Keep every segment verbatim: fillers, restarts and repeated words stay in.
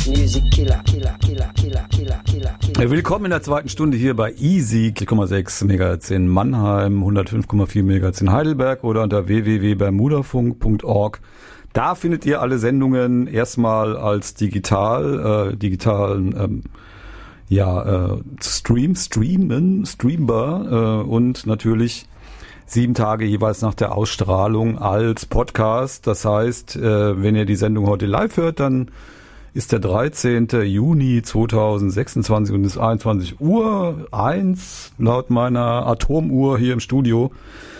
Music Killer, Killer, Killer, Killer, Killer, Killer, Killer. Willkommen in der zweiten Stunde hier bei Easy, vier Komma sechs Megahertz in Mannheim, hundertfünf Komma vier Megahertz in Heidelberg oder unter w w w punkt bermudafunk punkt org. Da findet ihr alle Sendungen erstmal als digital, äh, digitalen, ähm, ja, äh, Stream, streamen, streambar äh, und natürlich sieben Tage jeweils nach der Ausstrahlung als Podcast. Das heißt, äh, wenn ihr die Sendung heute live hört, dann ist der dreizehnten Juni zweitausendsechsundzwanzig und es ist einundzwanzig Uhr eins laut meiner Atomuhr hier im Studio.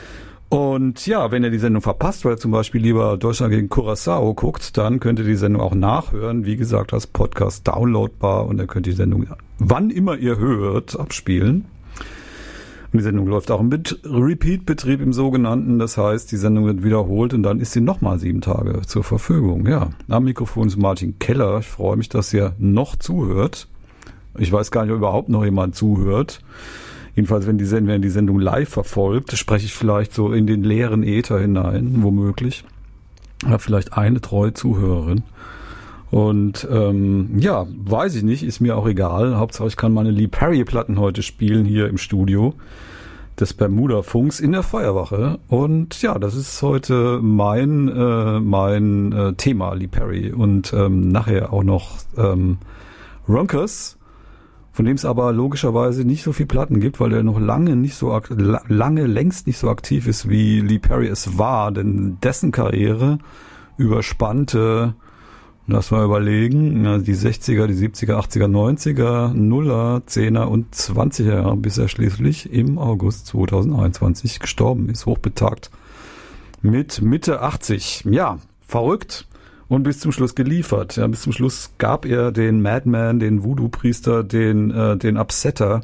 Und ja, wenn ihr die Sendung verpasst, weil ihr zum Beispiel lieber Deutschland gegen Curaçao guckt, dann könnt ihr die Sendung auch nachhören. Wie gesagt, als Podcast downloadbar und dann könnt ihr die Sendung, wann immer ihr hört, abspielen. Und die Sendung läuft auch im Bet- Repeat-Betrieb im sogenannten. Das heißt, die Sendung wird wiederholt und dann ist sie nochmal sieben Tage zur Verfügung. Ja, am Mikrofon ist Martin Keller. Ich freue mich, dass ihr noch zuhört. Ich weiß gar nicht, ob überhaupt noch jemand zuhört. Jedenfalls, wenn die Sendung, wenn die Sendung live verfolgt, spreche ich vielleicht so in den leeren Äther hinein, womöglich. Ich habe vielleicht eine treue Zuhörerin. Und ähm, ja, weiß ich nicht, ist mir auch egal. Hauptsache ich kann meine Lee Perry-Platten heute spielen hier im Studio des Bermuda-Funks in der Feuerwache. Und ja, das ist heute mein äh, mein äh, Thema, Lee Perry. Und ähm, nachher auch noch ähm, Ronkers, von dem es aber logischerweise nicht so viel Platten gibt, weil er noch lange nicht so ak- lange längst nicht so aktiv ist, wie Lee Perry es war. Denn dessen Karriere überspannte, lass mal überlegen, die sechziger, die siebziger, achtziger, neunziger, Nuller, Zehner und Zwanziger Jahre, bis er schließlich im August zweitausendeinundzwanzig gestorben ist, hochbetagt mit Mitte achtzig. Ja, verrückt und bis zum Schluss geliefert. Ja, bis zum Schluss gab er den Madman, den Voodoo-Priester, den, äh, den Upsetter,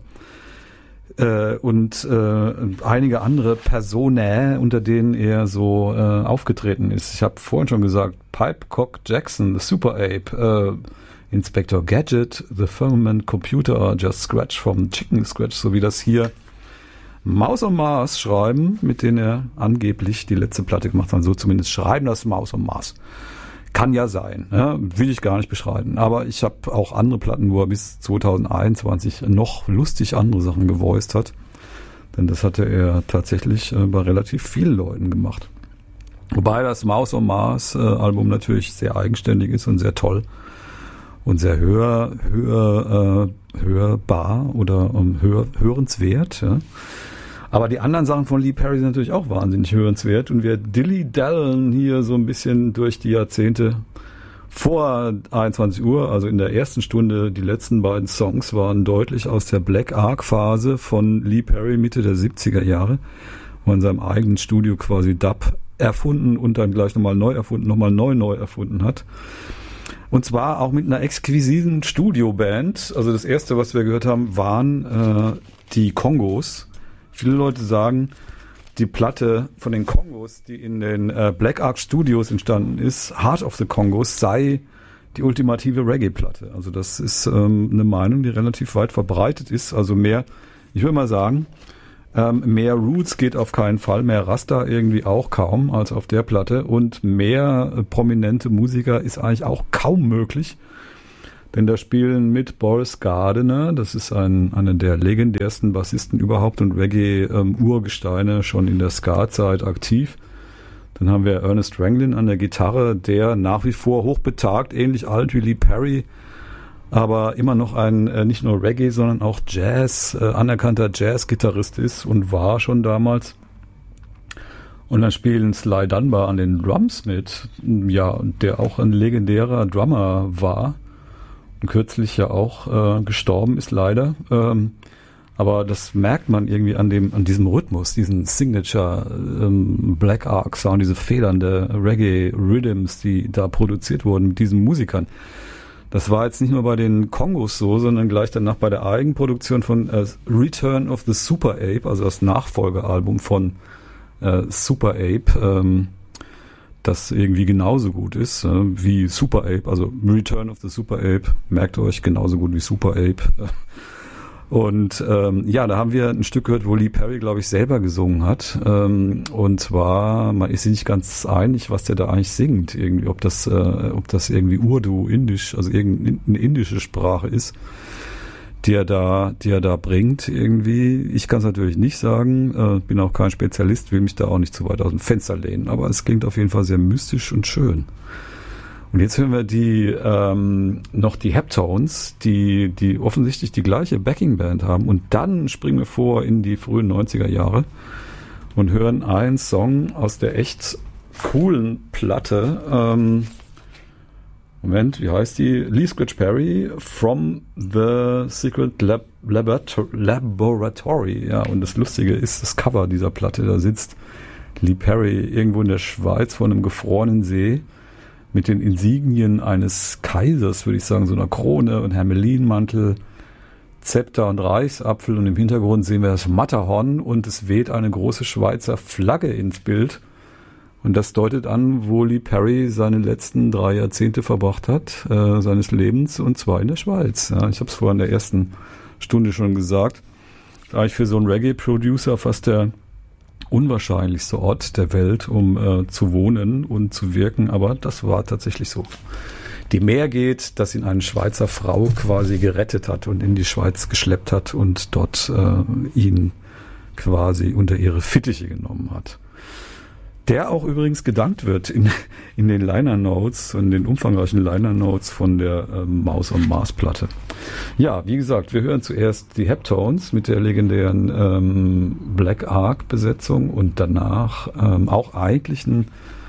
Äh, und äh, einige andere Personen, unter denen er so äh, aufgetreten ist. Ich habe vorhin schon gesagt, Pipe Cock Jackson, The Super Ape, äh, Inspector Gadget, The Firmament Computer, Just Scratch vom Chicken Scratch, so wie das hier Maus und Mars schreiben, mit denen er angeblich die letzte Platte gemacht hat. So zumindest schreiben das Maus und Mars. Kann ja sein, ja, will ich gar nicht beschreiben. Aber ich habe auch andere Platten, wo er bis zweitausendeinundzwanzig noch lustig andere Sachen gevoiced hat. Denn das hatte er tatsächlich äh, bei relativ vielen Leuten gemacht. Wobei das Maus und Mars äh, Album natürlich sehr eigenständig ist und sehr toll. Und sehr hör, hör, äh, hörbar oder ähm, hör, hörenswert, ja. Aber die anderen Sachen von Lee Perry sind natürlich auch wahnsinnig hörenswert. Und wir dilly-dallen hier so ein bisschen durch die Jahrzehnte vor einundzwanzig Uhr, also in der ersten Stunde. Die letzten beiden Songs waren deutlich aus der Black Ark-Phase von Lee Perry Mitte der siebziger Jahre, wo er in seinem eigenen Studio quasi Dub erfunden und dann gleich nochmal neu erfunden, nochmal neu neu erfunden hat. Und zwar auch mit einer exquisiten Studioband. Also das erste, was wir gehört haben, waren äh, die Kongos. Viele Leute sagen, die Platte von den Kongos, die in den äh, Black Ark Studios entstanden ist, Heart of the Kongos, sei die ultimative Reggae-Platte. Also das ist ähm, eine Meinung, die relativ weit verbreitet ist. Also mehr, ich würde mal sagen, ähm, mehr Roots geht auf keinen Fall, mehr Rasta irgendwie auch kaum als auf der Platte und mehr äh, prominente Musiker ist eigentlich auch kaum möglich. Denn da spielen mit Boris Gardiner, das ist ein, einer der legendärsten Bassisten überhaupt und Reggae-Urgesteine, ähm, schon in der Ska-Zeit aktiv. Dann haben wir Ernest Ranglin an der Gitarre, der nach wie vor hochbetagt, ähnlich alt wie Lee Perry, aber immer noch ein äh, nicht nur Reggae, sondern auch Jazz, äh, anerkannter Jazz-Gitarrist ist und war schon damals. Und dann spielen Sly Dunbar an den Drums mit, ja, der auch ein legendärer Drummer war. Kürzlich ja auch äh, gestorben ist leider, ähm, aber das merkt man irgendwie an dem an diesem Rhythmus, diesen Signature ähm, Black Ark Sound, diese federnde Reggae Rhythms, die da produziert wurden mit diesen Musikern. Das war jetzt nicht nur bei den Kongos so, sondern gleich danach bei der Eigenproduktion von äh, Return of the Super Ape, also das Nachfolgealbum von äh, Super Ape, ähm, das irgendwie genauso gut ist äh, wie Super Ape, also Return of the Super Ape, merkt euch, genauso gut wie Super Ape. Und ähm, ja, da haben wir ein Stück gehört, wo Lee Perry, glaube ich, selber gesungen hat. Ähm, und zwar, man ist sich nicht ganz einig, was der da eigentlich singt. Irgendwie, ob das, äh, ob das irgendwie Urdu, Indisch, also irgendeine indische Sprache ist, die er da, die er da bringt irgendwie. Ich kann es natürlich nicht sagen, äh, bin auch kein Spezialist, will mich da auch nicht zu weit aus dem Fenster lehnen. Aber es klingt auf jeden Fall sehr mystisch und schön. Und jetzt hören wir die ähm, noch die Heptones, die die offensichtlich die gleiche Backingband haben. Und dann springen wir vor in die frühen neunziger Jahre und hören einen Song aus der echt coolen Platte. Ähm, Moment, wie heißt die? Lee Scratch Perry, From the Secret Lab- Laborator- Laboratory. Ja, und das Lustige ist das Cover dieser Platte. Da sitzt Lee Perry irgendwo in der Schweiz vor einem gefrorenen See mit den Insignien eines Kaisers, würde ich sagen, so einer Krone und Hermelinmantel, Zepter und Reichsapfel. Und im Hintergrund sehen wir das Matterhorn und es weht eine große Schweizer Flagge ins Bild. Und das deutet an, wo Lee Perry seine letzten drei Jahrzehnte verbracht hat, äh, seines Lebens, und zwar in der Schweiz. Ja, ich habe es vorhin in der ersten Stunde schon gesagt. Das ist eigentlich für so einen Reggae-Producer fast der unwahrscheinlichste Ort der Welt, um äh, zu wohnen und zu wirken, aber das war tatsächlich so. Die mehr geht, dass ihn eine Schweizer Frau quasi gerettet hat und in die Schweiz geschleppt hat und dort äh, ihn quasi unter ihre Fittiche genommen hat. Der auch übrigens gedankt wird in, in den Liner Notes, in den umfangreichen Liner Notes von der ähm, Maus am Mars Platte. Ja, wie gesagt, wir hören zuerst die Heptones mit der legendären ähm, Black Ark Besetzung und danach ähm, auch eigentlich ein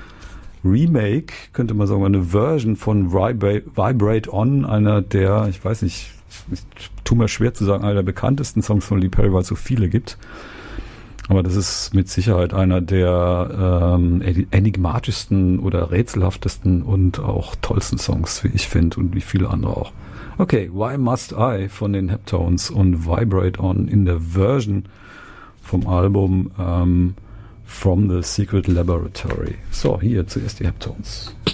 Remake, könnte man sagen, eine Version von Vibrate, Vibrate On, einer der, ich weiß nicht, ich tue mir schwer zu sagen, einer der bekanntesten Songs von Lee Perry, weil es so viele gibt. Aber das ist mit Sicherheit einer der ähm, enigmatischsten oder rätselhaftesten und auch tollsten Songs, wie ich finde, und wie viele andere auch. Okay, Why Must I von den Heptones und Vibrate On in der Version vom Album ähm, From the Secret Laboratory. So, hier zuerst die Heptones.